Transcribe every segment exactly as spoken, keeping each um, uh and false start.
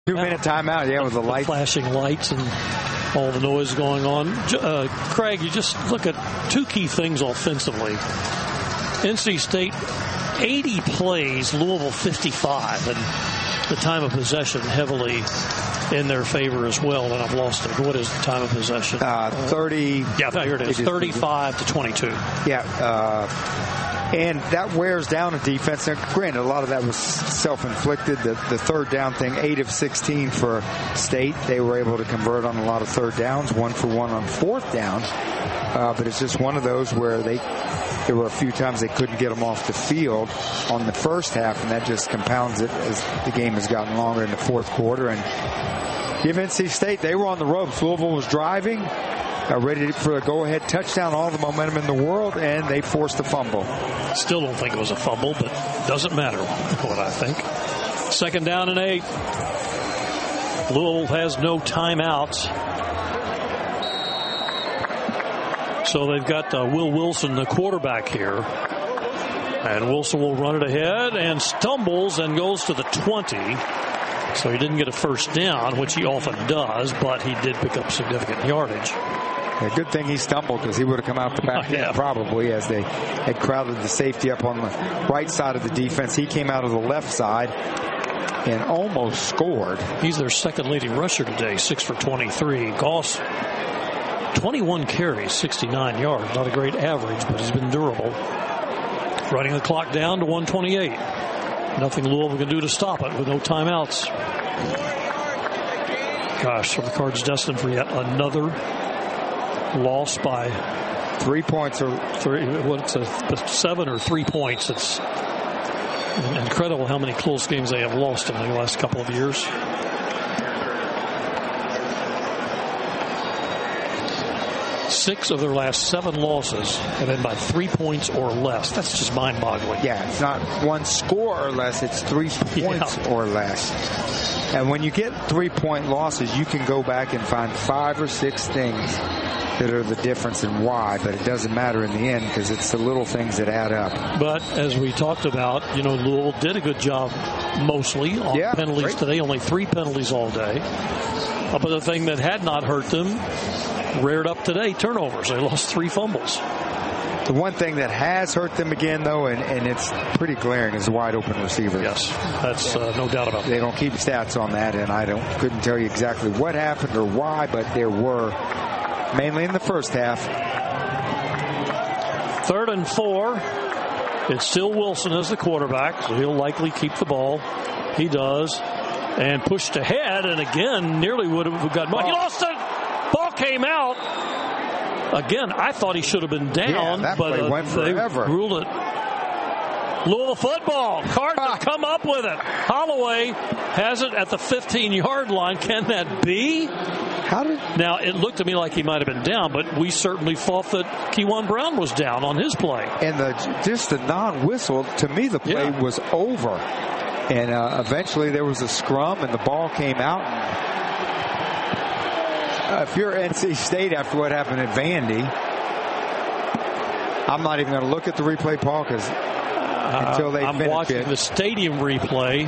Two-minute timeout, yeah, with the light. Flashing lights and all the noise going on. Uh, Craig, you just look at two key things offensively. N C State, eighty plays, Louisville fifty-five, and the time of possession heavily in their favor as well, and I've lost it. What is the time of possession? Uh, thirty. Yeah, here it is, it thirty-five is, to twenty-two. Yeah, uh, and that wears down a defense. Now, granted, a lot of that was self-inflicted. The, the third down thing, eight of sixteen for State. They were able to convert on a lot of third downs, one for one on fourth down. Uh, but it's just one of those where they there were a few times they couldn't get them off the field on the first half, and that just compounds it as the game has gotten longer in the fourth quarter. And give N C State, they were on the ropes. Louisville was driving, uh, ready for a go-ahead touchdown, all the momentum in the world, and they forced a fumble. Still don't think it was a fumble, but doesn't matter what I think. Second down and eight. Louisville has no timeouts. So they've got uh, Will Wilson, the quarterback here. And Wilson will run it ahead and stumbles and goes to the twenty. So he didn't get a first down, which he often does, but he did pick up significant yardage. A good thing he stumbled, because he would have come out the back yeah. end probably, as they had crowded the safety up on the right side of the defense. He came out of the left side and almost scored. He's their second leading rusher today, six for twenty-three. Goss, twenty-one carries, sixty-nine yards. Not a great average, but he's been durable. Running the clock down to one twenty-eight. Nothing Louisville can do to stop it with no timeouts. Gosh, so the Cards destined for yet another loss by three points or three. What's a seven or three points? It's incredible how many close games they have lost in the last couple of years. Six of their last seven losses have been by three points or less. That's just mind-boggling. Yeah, it's not one score or less. It's three points yeah. or less. And when you get three-point losses, you can go back and find five or six things that are the difference in why, but it doesn't matter in the end, because it's the little things that add up. But as we talked about, you know, Louisville did a good job mostly on yeah, penalties great. today. Only three penalties all day. Uh, but the thing that had not hurt them reared up today, turnovers. They lost three fumbles. The one thing that has hurt them again, though, and, and it's pretty glaring, is the wide open receiver. Yes, that's uh, no doubt about it. They don't keep stats on that, and I don't couldn't tell you exactly what happened or why, but there were, mainly in the first half. Third and four. It's still Wilson as the quarterback, so he'll likely keep the ball. He does. And pushed ahead, and again, nearly would have got money. He lost it! Ball came out. Again, I thought he should have been down, yeah, that but play uh, went they forever. ruled it. Louisville football. Cards have come up with it. Holloway has it at the fifteen-yard line. Can that be? How did? Now, it looked to me like he might have been down, but we certainly thought that Kewan Brown was down on his play. And the just the non-whistle, to me, the play yeah. was over. And uh, eventually there was a scrum, and the ball came out. Uh, if you're N C State after what happened at Vandy, I'm not even going to look at the replay, Paul, because uh, until they I'm finish watching it. the stadium replay.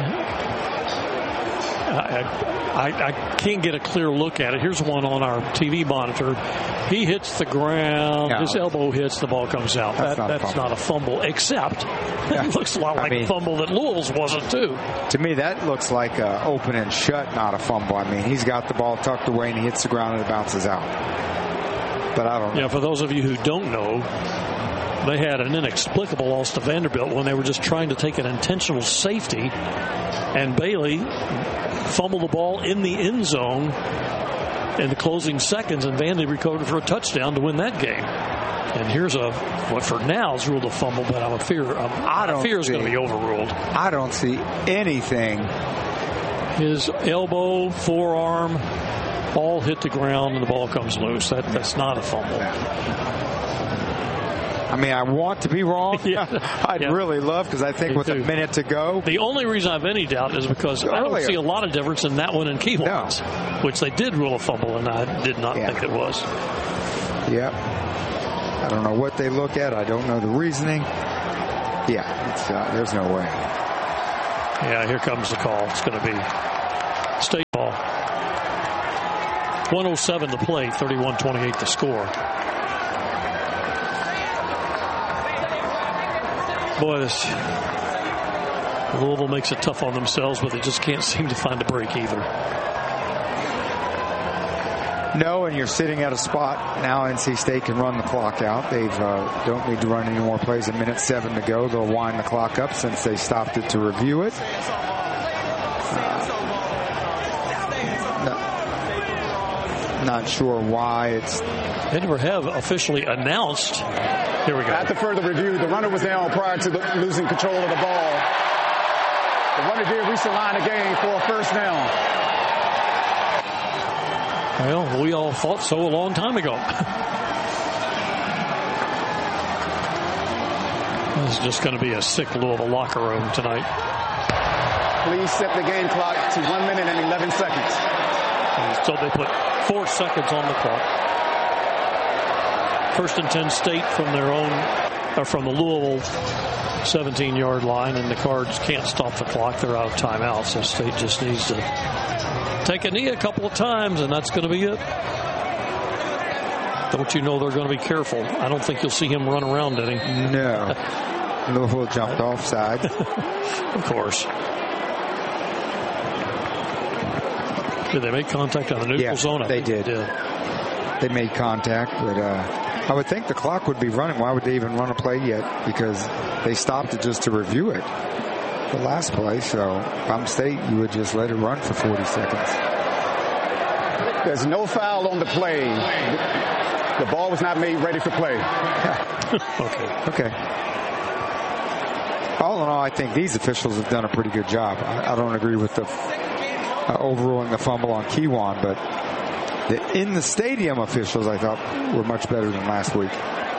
I, I, I can't get a clear look at it. Here's one on our T V monitor. He hits the ground. No. His elbow hits. The ball comes out. That's, that, not, that's a not a fumble, except yeah. it looks a lot like I mean, a fumble that Louisville's wasn't, too. To me, that looks like a open and shut, not a fumble. I mean, he's got the ball tucked away, and he hits the ground, and it bounces out. But I don't know. Yeah, for those of you who don't know, they had an inexplicable loss to Vanderbilt when they were just trying to take an intentional safety, and Bailey fumbled the ball in the end zone in the closing seconds, and Vandy recovered for a touchdown to win that game. And here's a what for now is ruled a fumble, but I'm a fear I'm, I don't fear is going to be overruled. I don't see anything. His elbow, forearm, all hit the ground, and the ball comes loose. That that's not a fumble. I mean, I want to be wrong. yeah. I'd yeah. really love, because I think Me with too. a minute to go. The only reason I have any doubt is because Earlier. I don't see a lot of difference in that one and Kewan's, no. which they did rule a fumble, and I did not yeah. think it was. Yep. I don't know what they look at. I don't know the reasoning. Yeah, it's, uh, there's no way. Yeah, here comes the call. It's going to be State. one oh seven to play, thirty-one twenty-eight the score. Boy, this Louisville makes it tough on themselves, but they just can't seem to find a break either. No, and you're sitting at a spot now. N C State can run the clock out. They uh, don't need to run any more plays. A minute seven to go. They'll wind the clock up since they stopped it to review it. Uh, no, not sure why it's. They never have officially announced. Here we go. After further review, the runner was down prior to the, losing control of the ball. The runner did reach the line of game for a first down. Well, we all thought so a long time ago. This is just going to be a sick Louisville locker room tonight. Please set the game clock to one minute and eleven seconds. And so they put four seconds on the clock. First and ten State from their own, or from the Louisville seventeen-yard line, and the Cards can't stop the clock. They're out of timeout, so State just needs to take a knee a couple of times, and that's going to be it. Don't you know they're going to be careful? I don't think you'll see him run around any. No. Louisville jumped offside. Of course. Did they make contact on the neutral yeah, zone? I they did. did. They made contact, but uh, I would think the clock would be running. Why would they even run a play yet? Because they stopped it just to review it. The last play, so if I'm State, you would just let it run for forty seconds. There's no foul on the play. The ball was not made ready for play. Okay. Okay. All in all, I think these officials have done a pretty good job. I, I don't agree with the uh, overruling the fumble on Kiwan, but the in the stadium officials, I thought, were much better than last week.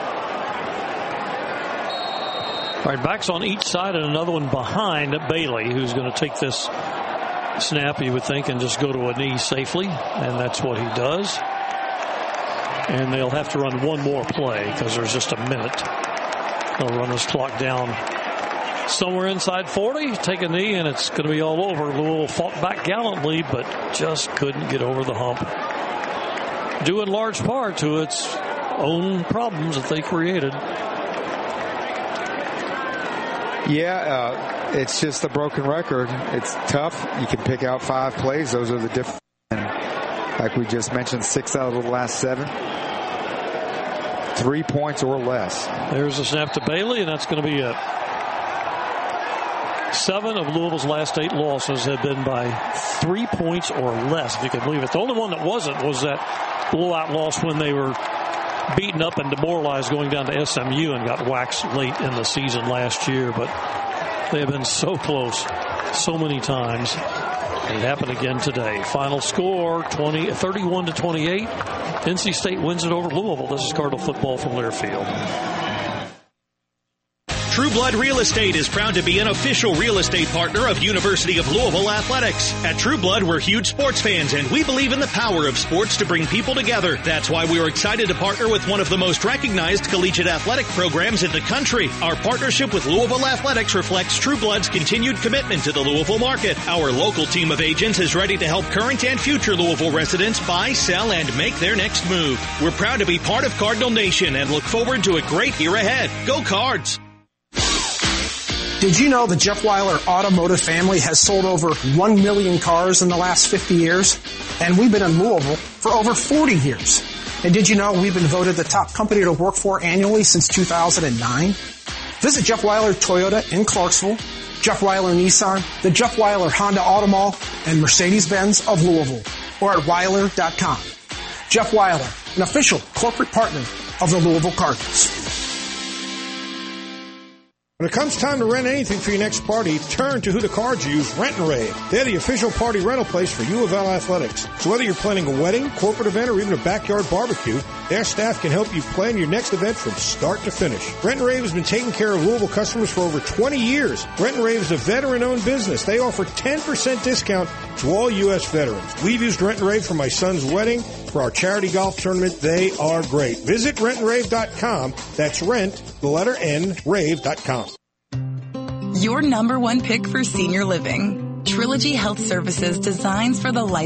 All right, backs on each side and another one behind Bailey, who's going to take this snap, you would think, and just go to a knee safely, and that's what he does. And they'll have to run one more play because there's just a minute. They'll run this clock down somewhere inside forty, take a knee, and it's going to be all over. Louisville fought back gallantly, but just couldn't get over the hump. Due in large part to its own problems that they created. Yeah, uh, it's just a broken record. It's tough. You can pick out five plays. Those are the different. Like we just mentioned, six out of the last seven. Three points or less. There's a snap to Bailey, and that's going to be it. Seven of Louisville's last eight losses have been by three points or less, if you can believe it. The only one that wasn't was that blowout loss when they were beaten up and demoralized going down to S M U and got waxed late in the season last year. But they have been so close so many times. It happened again today. Final score, twenty, thirty-one to twenty-eight. N C State wins it over Louisville. This is Cardinal football from Learfield. True Blood Real Estate is proud to be an official real estate partner of University of Louisville Athletics. At True Blood, we're huge sports fans, and we believe in the power of sports to bring people together. That's why we are excited to partner with one of the most recognized collegiate athletic programs in the country. Our partnership with Louisville Athletics reflects True Blood's continued commitment to the Louisville market. Our local team of agents is ready to help current and future Louisville residents buy, sell, and make their next move. We're proud to be part of Cardinal Nation and look forward to a great year ahead. Go Cards! Did you know the Jeff Weiler Automotive family has sold over one million cars in the last fifty years? And we've been in Louisville for over forty years. And did you know we've been voted the top company to work for annually since two thousand nine? Visit Jeff Weiler Toyota in Clarksville, Jeff Weiler Nissan, the Jeff Weiler Honda Auto Mall, and Mercedes-Benz of Louisville, or at weiler dot com. Jeff Weiler, an official corporate partner of the Louisville Cardinals. When it comes time to rent anything for your next party, turn to who the Cards use, Rent and Rave. They're the official party rental place for U of L Athletics. So whether you're planning a wedding, corporate event, or even a backyard barbecue, their staff can help you plan your next event from start to finish. Rent and Rave has been taking care of Louisville customers for over twenty years. Rent and Rave is a veteran-owned business. They offer ten percent discount to all U S veterans. We've used Rent and Rave for my son's wedding, for our charity golf tournament. They are great. Visit rent and rave dot com. That's rent, the letter N, rave dot com. Your number one pick for senior living. Trilogy Health Services designs for the life